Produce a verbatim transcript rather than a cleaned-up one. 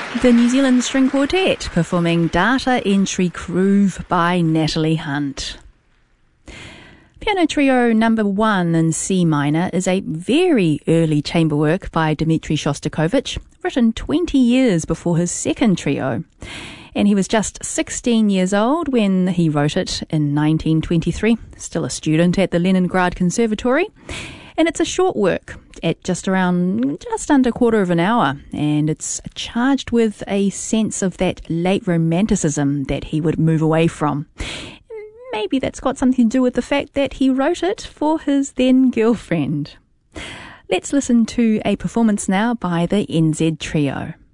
The New Zealand String Quartet performing Data Entry Groove by Natalie Hunt. Piano Trio number one in C minor is a very early chamber work by Dmitri Shostakovich, written twenty years before his second trio. And he was just sixteen years old when he wrote it in nineteen twenty-three, still a student at the Leningrad Conservatory. And it's a short work at just around, just under a quarter of an hour. And it's charged with a sense of that late romanticism that he would move away from. Maybe that's got something to do with the fact that he wrote it for his then girlfriend. Let's listen to a performance now by the N Z Trio.